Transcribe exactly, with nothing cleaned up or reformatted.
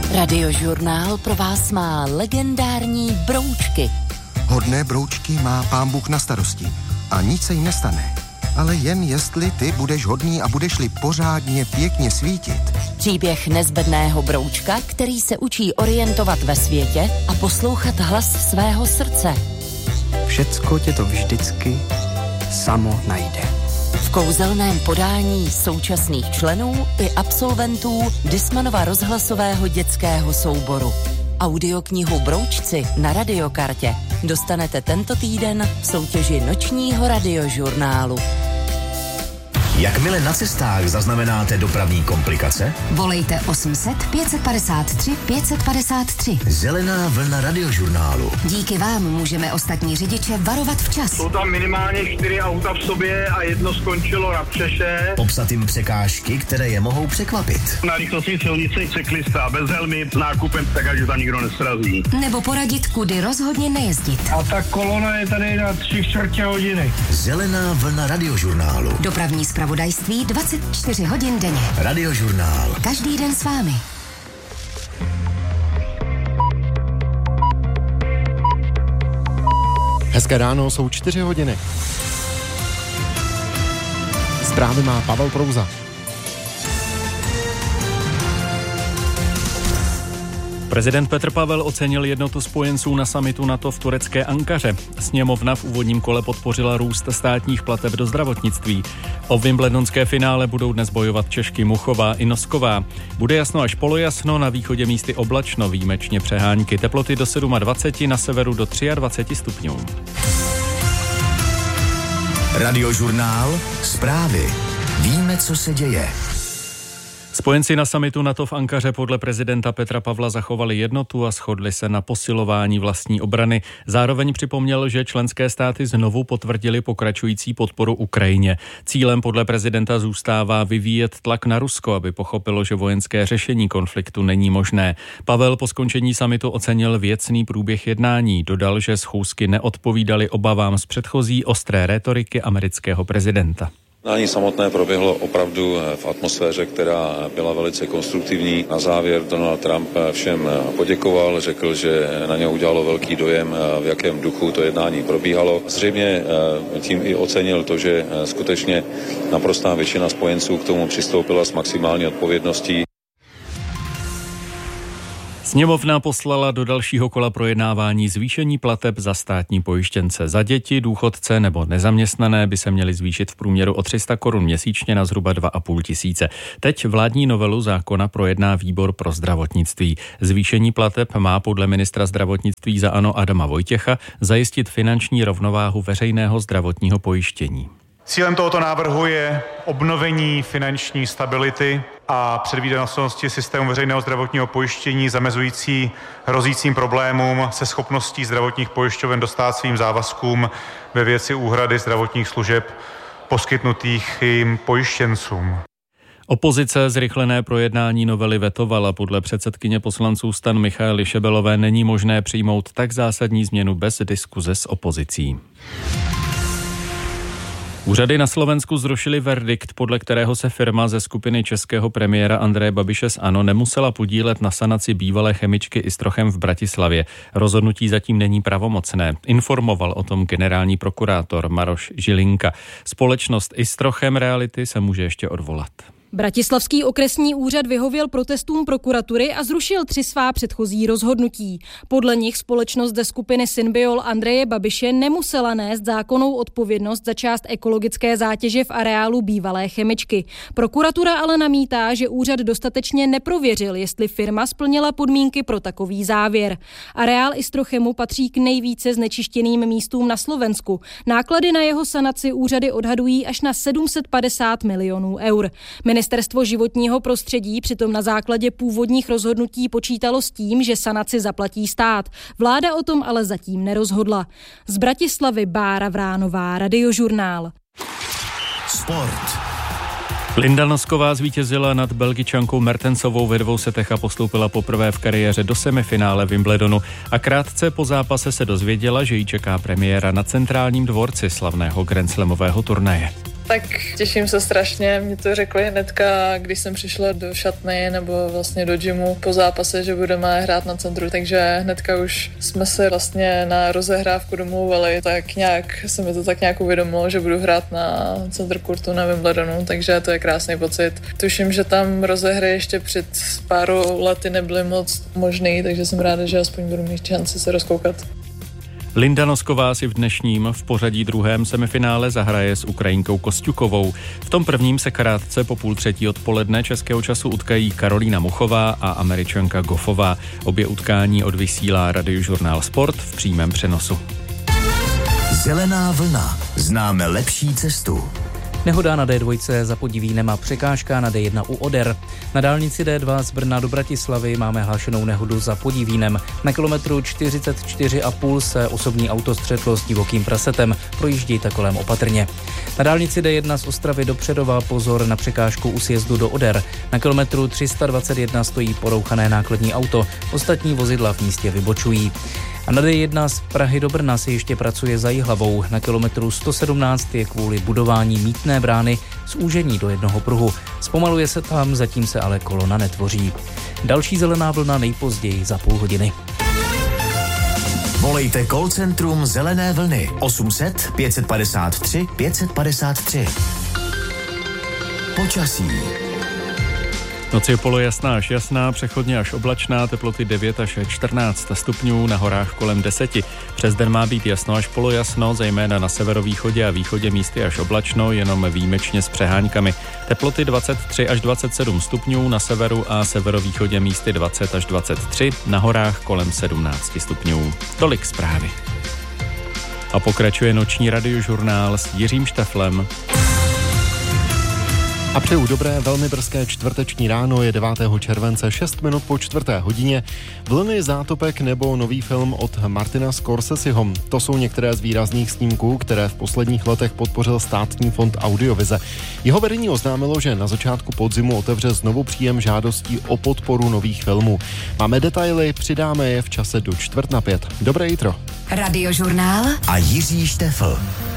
Radiožurnál pro vás má legendární broučky. Hodné broučky má Pán Bůh na starosti a nic se jí nestane. Ale jen jestli ty budeš hodný a budeš-li pořádně pěkně svítit. Příběh nezbedného broučka, který se učí orientovat ve světě a poslouchat hlas svého srdce. Všecko tě to vždycky samo najde. V kouzelném podání současných členů i absolventů Dismanova rozhlasového dětského souboru. Audioknihu Broučci na radiokartě dostanete tento týden v soutěži nočního radiožurnálu. Jakmile na cestách zaznamenáte dopravní komplikace, volejte osm set pět set padesát tři pět set padesát tři. Zelená vlna radiožurnálu. Díky vám můžeme ostatní řidiče varovat včas. Jsou tam minimálně čtyři auta v sobě a jedno skončilo na přeše. Popsat jim překážky, které je mohou překvapit. Na rychlostní silnici cyklista bez helmy, nákupem tak, že tam nikdo nesrazí. Nebo poradit, kudy rozhodně nejezdit. A ta kolona je tady na tři čtvrtě hodiny. Zelená vlna radiožurnálu. Dopravní zpravodajství dvacet čtyři hodin denně. Radiožurnál. Každý den s vámi. Hezké ráno, jsou čtyři hodiny. Zprávy má Pavel Prouza. Prezident Petr Pavel ocenil jednotu spojenců na summitu NATO v turecké Ankaře. Sněmovna v úvodním kole podpořila růst státních plateb do zdravotnictví. O wimbledonské finále budou dnes bojovat Češky Muchová i Nosková. Bude jasno až polojasno, na východě místy oblačno, výjimečně přehánky. Teploty do dvacet sedm, na severu do dvacet tři stupňů. Radiožurnál. Zprávy. Víme, co se děje. Spojenci na summitu NATO v Ankaře podle prezidenta Petra Pavla zachovali jednotu a shodli se na posilování vlastní obrany. Zároveň připomněl, že členské státy znovu potvrdili pokračující podporu Ukrajině. Cílem podle prezidenta zůstává vyvíjet tlak na Rusko, aby pochopilo, že vojenské řešení konfliktu není možné. Pavel po skončení summitu ocenil věcný průběh jednání. Dodal, že schůzky neodpovídaly obavám z předchozí ostré rétoriky amerického prezidenta. Jednání samotné proběhlo opravdu v atmosféře, která byla velice konstruktivní. Na závěr Donald Trump všem poděkoval, řekl, že na něj udělalo velký dojem, v jakém duchu to jednání probíhalo. Zřejmě tím i ocenil to, že skutečně naprostá většina spojenců k tomu přistoupila s maximální odpovědností. Sněmovna poslala do dalšího kola projednávání zvýšení plateb za státní pojištěnce. Za děti, důchodce nebo nezaměstnané by se měly zvýšit v průměru o tři sta korun měsíčně na zhruba dva a půl tisíce. Teď vládní novelu zákona projedná výbor pro zdravotnictví. Zvýšení plateb má podle ministra zdravotnictví za ANO Adama Vojtěcha zajistit finanční rovnováhu veřejného zdravotního pojištění. Cílem tohoto návrhu je obnovení finanční stability a předvídatelnosti systému veřejného zdravotního pojištění zamezující hrozícím problémům se schopností zdravotních pojišťoven dostát svým závazkům ve věci úhrady zdravotních služeb poskytnutých jim pojištěncům. Opozice zrychlené projednání novely vetovala. Podle předsedkyně poslanců STAN Michaely Šebelové není možné přijmout tak zásadní změnu bez diskuze s opozicí. Úřady na Slovensku zrušily verdikt, podle kterého se firma ze skupiny českého premiéra Andreje Babiše z ANO nemusela podílet na sanaci bývalé chemičky Istrochem v Bratislavě. Rozhodnutí zatím není pravomocné. Informoval o tom generální prokurátor Maroš Žilinka. Společnost Istrochem Reality se může ještě odvolat. Bratislavský okresní úřad vyhověl protestům prokuratury a zrušil tři svá předchozí rozhodnutí. Podle nich společnost ze skupiny Synbiol Andreje Babiše nemusela nést zákonnou odpovědnost za část ekologické zátěže v areálu bývalé chemičky. Prokuratura ale namítá, že úřad dostatečně neprověřil, jestli firma splnila podmínky pro takový závěr. Areál Istrochemu patří k nejvíce znečištěným místům na Slovensku. Náklady na jeho sanaci úřady odhadují až na sedm set padesát milionů eur. Ministerstvo životního prostředí přitom na základě původních rozhodnutí počítalo s tím, že sanaci zaplatí stát. Vláda o tom ale zatím nerozhodla. Z Bratislavy Bára Vránová, Radiožurnál. Sport. Linda Nosková zvítězila nad Belgičankou Mertensovou ve dvou setech a postoupila poprvé v kariéře do semifinále Wimbledonu. A krátce po zápase se dozvěděla, že jí čeká premiéra na centrálním dvorci slavného grandslamového turnaje. Tak těším se strašně, mě to řekli hnedka, když jsem přišla do šatny nebo vlastně do gymu po zápase, že budeme hrát na centru, takže hnedka už jsme se vlastně na rozehrávku domluvili, tak nějak se mi to tak nějak uvědomilo, že budu hrát na centru kurtu na Wimbledonu, takže to je krásný pocit. Tuším, že tam rozehry ještě před pár lety nebyly moc možný, takže jsem ráda, že aspoň budu mít šanci se rozkoukat. Linda Nosková si v dnešním v pořadí druhém semifinále zahraje s Ukrajinkou Kosťukovou. V tom prvním se krátce po půl třetí odpoledne českého času utkají Karolína Muchová a Američanka Goffová. Obě utkání odvysílá Radiožurnál Sport v přímém přenosu. Zelená vlna. Známe lepší cestu. Nehoda na dé dva za Podivínem a překážka na dé jedna u Oder. Na dálnici dé dva z Brna do Bratislavy máme hlášenou nehodu za Podivínem. Na kilometru čtyřicet čtyři a půl se osobní auto střetlo s divokým prasetem. Projíždějte kolem opatrně. Na dálnici dé jedna z Ostravy do Přerova pozor na překážku u sjezdu do Oder. Na kilometru tři sta dvacet jedna stojí porouchané nákladní auto. Ostatní vozidla v místě vybočují. A na dé jedna z Prahy do Brna se ještě pracuje za Jihlavou. Na kilometru sto sedmnáct je kvůli budování mýtné brány zúžení do jednoho pruhu. Zpomaluje se tam, zatím se ale kolona netvoří. Další zelená vlna nejpozději za půl hodiny. Volejte call centrum Zelené vlny osm set pět padesát tři pět padesát tři. Počasí. Noc je polojasná až jasná, přechodně až oblačná, teploty devět až čtrnáct stupňů, na horách kolem deset. Přes den má být jasno až polojasno, zejména na severovýchodě a východě místy až oblačno, jenom výjimečně s přeháňkami. Teploty dvacet tři až dvacet sedm stupňů, na severu a severovýchodě místy dvacet až dvacet tři, na horách kolem sedmnáct stupňů. Tolik zprávy. A pokračuje noční radiožurnál s Jiřím Šteflem. A přeju dobré, velmi brzké čtvrteční ráno, je devátého července, šest minut po čtvrté hodině. Vlny zátopek nebo nový film od Martina Scorseseho. To jsou některé z výrazných snímků, které v posledních letech podpořil Státní fond audiovize. Jeho vedení oznámilo, že na začátku podzimu otevře znovu příjem žádostí o podporu nových filmů. Máme detaily, přidáme je v čase do čtvrt na pět. Dobré jitro. Radiožurnál a Jiří Štefl.